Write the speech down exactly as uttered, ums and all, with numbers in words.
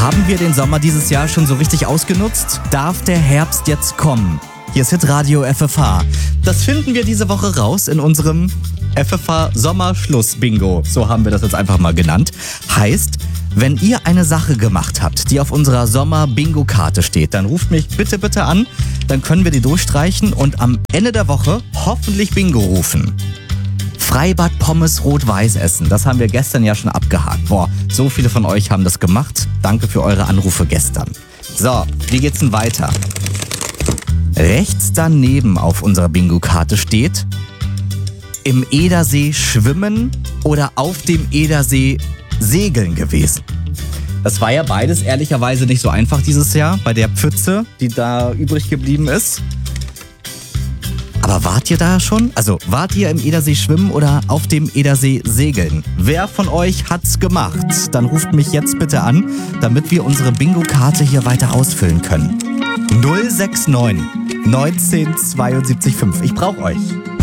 Haben wir den Sommer dieses Jahr schon so richtig ausgenutzt? Darf der Herbst jetzt kommen? Hier ist Hitradio F F H. Das finden wir diese Woche raus in unserem F F H Sommerschluss-Bingo. So haben wir das jetzt einfach mal genannt. Heißt, wenn ihr eine Sache gemacht habt, die auf unserer Sommer-Bingo-Karte steht, dann ruft mich bitte, bitte an. Dann können wir die durchstreichen und am Ende der Woche hoffentlich Bingo rufen. Freibad Pommes Rot-Weiß essen. Das haben wir gestern ja schon abgehakt. Boah, so viele von euch haben das gemacht. Danke für eure Anrufe gestern. So, wie geht's denn weiter? Rechts daneben auf unserer Bingo-Karte steht: im Edersee schwimmen oder auf dem Edersee segeln gewesen. Das war ja beides ehrlicherweise nicht so einfach dieses Jahr bei der Pfütze, die da übrig geblieben ist. Aber wart ihr da schon? Also wart ihr im Edersee schwimmen oder auf dem Edersee segeln? Wer von euch hat's gemacht? Dann ruft mich jetzt bitte an, damit wir unsere Bingo-Karte hier weiter ausfüllen können. null sechs neun neunzehn zweiundsiebzig fünf. Ich brauche euch.